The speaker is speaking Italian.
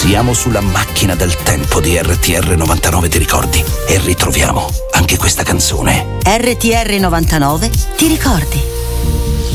Siamo sulla macchina del tempo di RTR 99, ti ricordi? E ritroviamo anche questa canzone. RTR 99, ti ricordi?